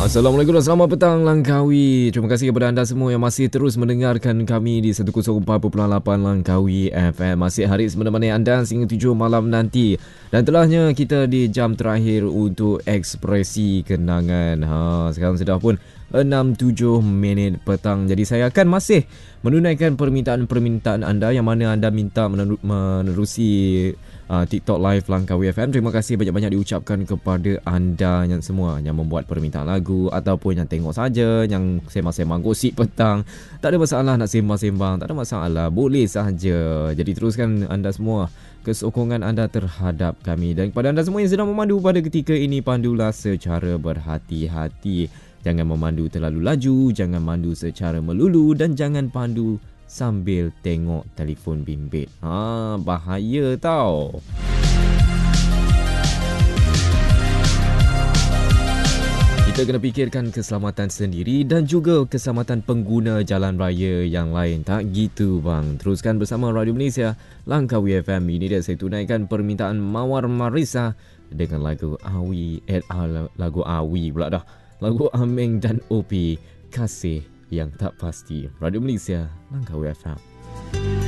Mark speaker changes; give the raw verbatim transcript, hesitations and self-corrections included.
Speaker 1: Assalamualaikum dan selamat petang Langkawi. Terima kasih kepada anda semua yang masih terus mendengarkan kami di seratus empat perpuluhan lapan Langkawi F M. Masih hari menemani anda sehingga tujuh malam nanti. Dan telahnya kita di jam terakhir untuk ekspresi kenangan. Ha, sekarang sudah pun enam tujuh minit petang. Jadi saya akan masih menunaikan permintaan-permintaan anda yang mana anda minta menerusi uh, TikTok Live Langkawi F M. Terima kasih banyak-banyak diucapkan kepada anda yang semua yang membuat permintaan lagu ataupun yang tengok saja, yang sembang-sembang gosip petang. Tak ada masalah nak sembang-sembang, tak ada masalah, boleh sahaja. Jadi teruskan anda semua kesokongan anda terhadap kami. Dan kepada anda semua yang sedang memandu pada ketika ini, pandulah secara berhati-hati. Jangan memandu terlalu laju, jangan mandu secara melulu dan jangan pandu sambil tengok telefon bimbit. Ha, bahaya tau. Kita kena fikirkan keselamatan sendiri dan juga keselamatan pengguna jalan raya yang lain. Tak gitu bang. Teruskan bersama Radio Malaysia Langkawi F M. Ini dia saya tunaikan permintaan Mawar Marisa dengan lagu Awi, eh, lagu Awi pula dah. Lagu Ameng dan O P, Kasih yang Tak Pasti. Radio Malaysia Langkawi F M.